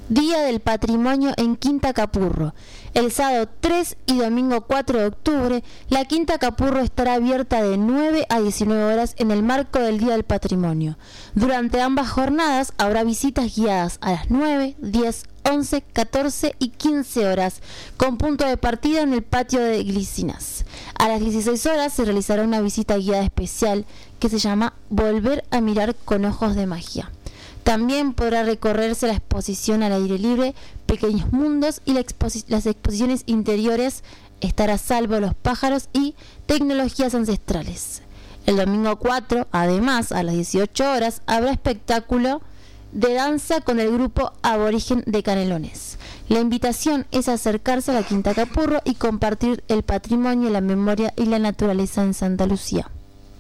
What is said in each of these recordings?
Día del Patrimonio en Quinta Capurro. El sábado 3 y domingo 4 de octubre, la Quinta Capurro estará abierta de 9 a 19 horas en el marco del Día del Patrimonio. Durante ambas jornadas habrá visitas guiadas a las 9, 10, 11, 14 y 15 horas, con punto de partida en el patio de Glicinas. A las 16 horas se realizará una visita guiada especial que se llama Volver a mirar con ojos de magia. También podrá recorrerse la exposición al aire libre, Pequeños Mundos y las exposiciones interiores, Estar a salvo los pájaros y Tecnologías ancestrales. El domingo 4, además, a las 18 horas, habrá espectáculo de danza con el grupo Aborigen de Canelones. La invitación es acercarse a la Quinta Capurro y compartir el patrimonio, la memoria y la naturaleza en Santa Lucía.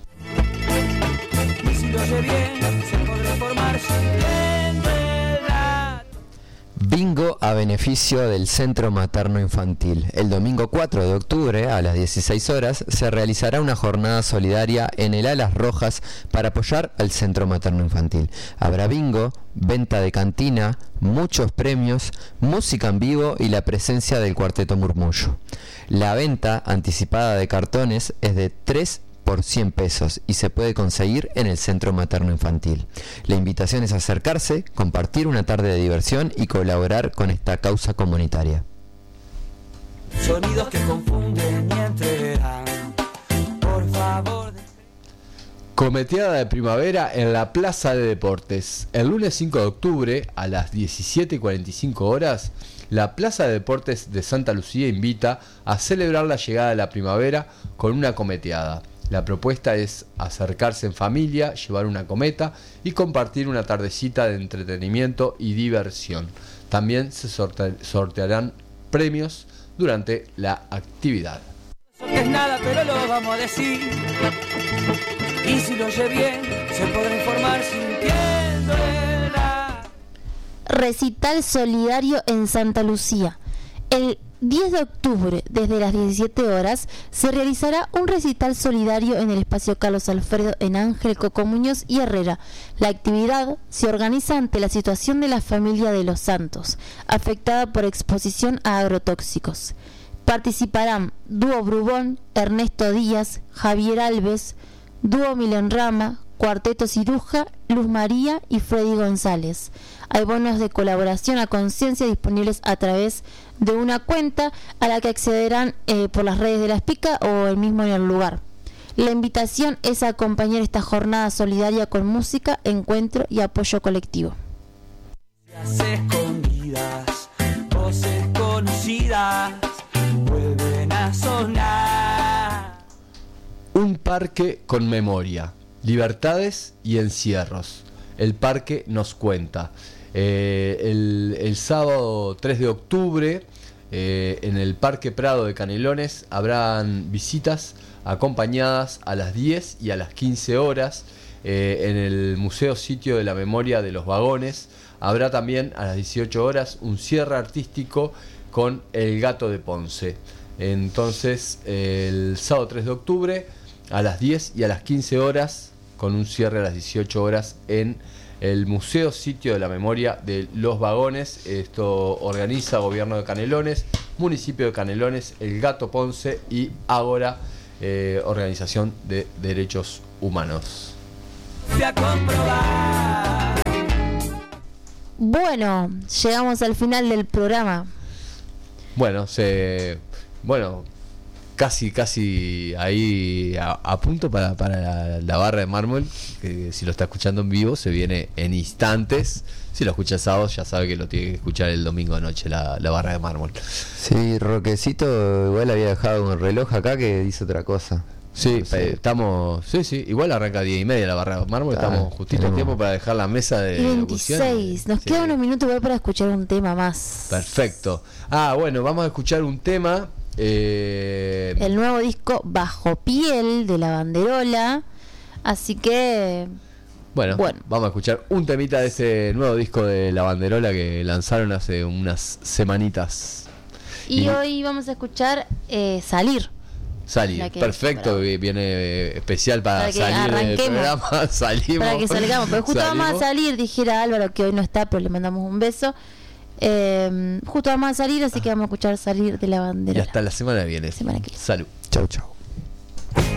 Bingo a beneficio del Centro Materno Infantil. El domingo 4 de octubre a las 16 horas se realizará una jornada solidaria en el Alas Rojas para apoyar al Centro Materno Infantil. Habrá bingo, venta de cantina, muchos premios, música en vivo y la presencia del Cuarteto Murmullo. La venta anticipada de cartones es de 3 por 100 pesos y se puede conseguir en el Centro Materno Infantil. La invitación es acercarse, compartir una tarde de diversión y colaborar con esta causa comunitaria. Sonidos que confunden y entregan. Por favor. Cometeada de primavera en la Plaza de Deportes. El lunes 5 de octubre a las 17:45 horas, la Plaza de Deportes de Santa Lucía invita a celebrar la llegada de la primavera con una cometeada. La propuesta es acercarse en familia, llevar una cometa y compartir una tardecita de entretenimiento y diversión. También se sortearán premios durante la actividad. Eso que es nada, pero lo vamos a decir. Y si lo oye bien, se podrá informar sintiéndola. Recital solidario en Santa Lucía. El 10 de octubre, desde las 17 horas, se realizará un recital solidario en el espacio Carlos Alfredo en Ángel, Coco Muñoz y Herrera. La actividad se organiza ante la situación de la familia de los Santos, afectada por exposición a agrotóxicos. Participarán Dúo Brubón, Ernesto Díaz, Javier Alves, Dúo Milenrama, Cuarteto Ciruja, Luz María y Freddy González. Hay bonos de colaboración a conciencia disponibles a través de una cuenta a la que accederán por las redes de la Espica o el mismo en el lugar. La invitación es a acompañar esta jornada solidaria con música, encuentro y apoyo colectivo. Las escondidas, voces conocidas, vuelven a sonar. Un parque con memoria, libertades y encierros. El parque nos cuenta. El sábado 3 de octubre en el Parque Prado de Canelones habrán visitas acompañadas a las 10 y a las 15 horas en el Museo Sitio de la Memoria de los Vagones. Habrá también a las 18 horas un cierre artístico con El Gato de Ponce. Entonces el sábado 3 de octubre a las 10 y a las 15 horas con un cierre a las 18 horas en el Museo Sitio de la Memoria de los Vagones. Esto organiza Gobierno de Canelones, Municipio de Canelones, El Gato Ponce y Ágora, Organización de Derechos Humanos. Voy a comprobar. Bueno, llegamos al final del programa. Casi ahí a punto para la barra de mármol, que si lo está escuchando en vivo se viene en instantes. Si lo escucha sábado ya sabe que lo tiene que escuchar el domingo de noche, la barra de mármol. Sí, Roquecito igual había dejado un reloj acá que dice otra cosa. Sí, No sé. estamos. Sí, igual arranca a 10:30 la barra de mármol. Estamos justito en tiempo para dejar la mesa de 26. locución. Nos quedan unos minutos igual para escuchar un tema más. Perfecto. Bueno, vamos a escuchar un tema. El nuevo disco Bajo Piel de La Banderola. Así que Bueno, vamos a escuchar un temita de ese nuevo disco de La Banderola que lanzaron hace unas semanitas. Y hoy vamos a escuchar Salir. Perfecto, viene especial para que salir del arranquemos. programa. Salimos. Para que salgamos. Pero justo Salimos. vamos a salir, dijera Álvaro, que hoy no está, pero le mandamos un beso. Justo vamos a salir, así que vamos a escuchar Salir de la Y Bandera. hasta la semana que viene. Semana que viene. Salud. Chau, chau.